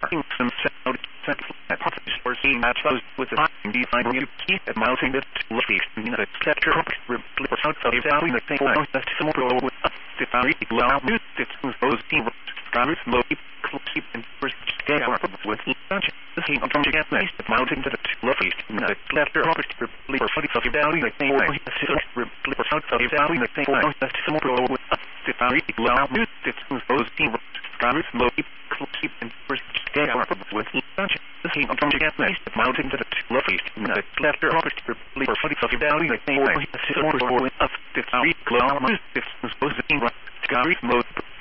marking some sound at parties or seeing that those with the design you keep at mounting this lucky in the sector report out of valuing the same way that some pro with the very loud music those team drivers low keep and first scale with lunch the same from the gas nice mounting to the lucky in the sector report out of valuing the same way report out of valuing the same way that some pro with the very loud music those team drivers low keep and first scale with lunch the same from the gas nice mounting to the lucky in the sector report out of valuing the same way that some pro with the very loud music those team drivers low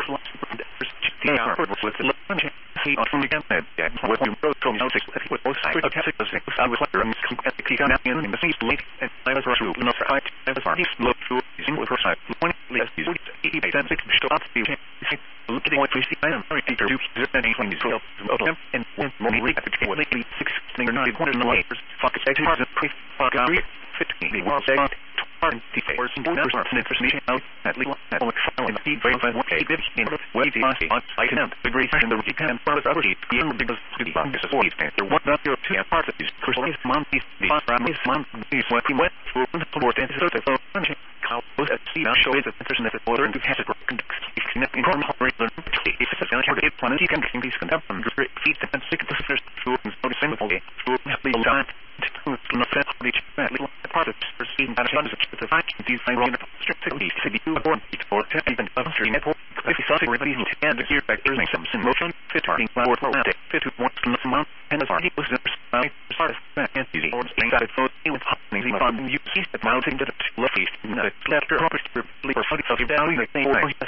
with the lunch see on the gas with you both from out with both sides of the I was wondering click on in the face link and I was through no right I was already look through using with her side one less is 88 stop the looking what we see I am very eager to any when you go and money at the table lately 6 or 9 1 layers fuck it part of pre fuck 15 was saying and the favors and numbers and information out at least at all in the feed very fast okay this in way the I can the great and the can part of the game because the bank is always there one that your two part of this personalized month is the promise month is what we went through the support and sort of how was at see show is that there's another order to have a conduct if in normal operator if it's a failure it planet you can think these can happen feed and stick the first through and so the same okay through the time not that part of the the fact these I run strictly to be born before even upstream network if you saw everybody and here back there's some motion fit turning forward fit to once in a month and as he was part of that and easy or saying that it's with happening from you see that mounting to the lucky in the letter property or something of value they say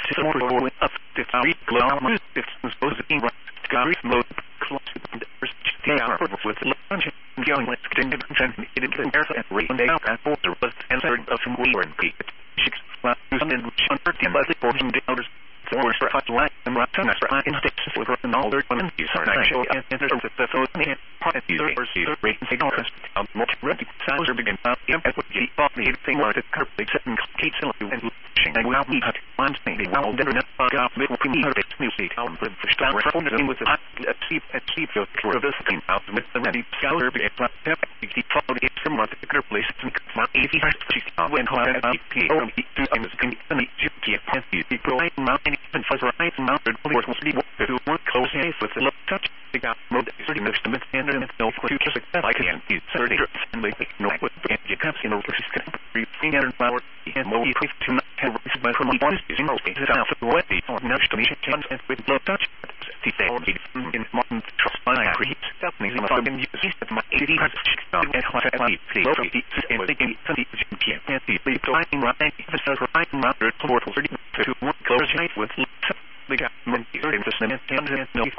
or up the three glow if supposed to be right Gary load close to the first with lunch going with continued it is and rate they out and bolster was answered of some we were in peak 6 and under the budget for some others forward for hot light and right and for I instead for an older women these are actually and there's the photo part of these rate and signal multi ready sounds are begin as what you thought the thing was to curb the set and keep and and well we had one thing they will never net up with me her new seat on the start in with the keep your this came out with the ready scour be a flat step keep follow the extra month the curb place and my easy when class to in the skin and you keep people mountain and fuzz right mounted was to work close with the touch they got mode 30 minutes to standard and no for 2 success I can see 30 and they no with you can see no and flower and more to not have by from one is using most cases out of what the or next to me change and with blood touch see they will be in modern trust by create that means I'm going to use my 80 and what I see low and they can see and see the flying right and so right mounted toward 30 to work close with the government and no